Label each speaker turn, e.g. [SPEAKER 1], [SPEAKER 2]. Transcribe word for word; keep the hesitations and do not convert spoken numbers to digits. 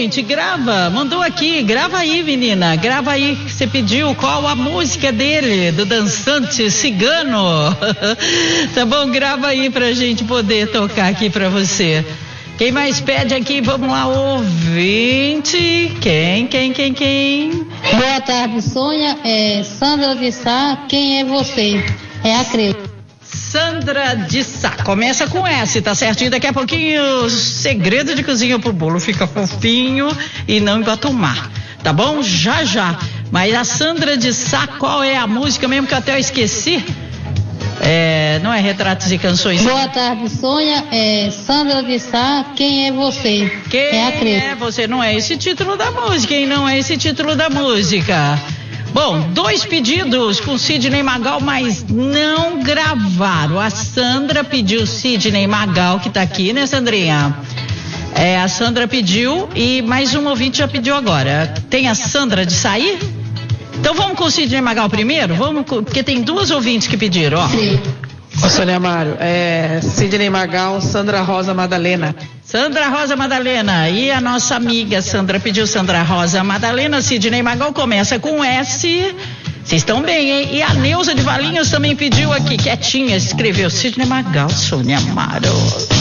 [SPEAKER 1] gente, grava, mandou aqui, grava aí, menina, grava aí, você pediu qual a música dele, do dançante cigano. Tá bom, grava aí pra gente poder tocar aqui pra você. Quem mais pede aqui, vamos lá, ouvinte, quem, quem, quem, quem?
[SPEAKER 2] Boa tarde, Sônia, é Sandra de Sá, quem é você? É a Creu.
[SPEAKER 1] Sandra de Sá, começa com S, tá certinho? Daqui a pouquinho, segredo de cozinha pro bolo fica fofinho e não engatumar, tá bom? Já, já. Mas a Sandra de Sá, qual é a música mesmo que eu até esqueci? É, não é Retratos e Canções?
[SPEAKER 2] Boa tarde, Sônia, é Sandra de Sá, quem é você?
[SPEAKER 1] Quem
[SPEAKER 2] é a Creu.
[SPEAKER 1] é você? Não é esse título da música, hein? Não é esse título da música. Bom, dois pedidos com Sidney Magal, mas não gravaram. A Sandra pediu Sidney Magal, que tá aqui, né, Sandrinha? É, a Sandra pediu e mais um ouvinte já pediu agora. Tem a Sandra de sair? Então vamos com o Sidney Magal primeiro? Vamos, porque tem duas ouvintes que pediram, ó.
[SPEAKER 2] Sim.
[SPEAKER 3] Ô, Sônia Mário, é Sidney Magal, Sandra Rosa Madalena.
[SPEAKER 1] Sandra Rosa Madalena, e a nossa amiga Sandra pediu Sandra Rosa Madalena, Sidney Magal começa com S, vocês estão bem, hein? E a Neuza de Valinhos também pediu aqui, quietinha, escreveu Sidney Magal, Sônia Mário.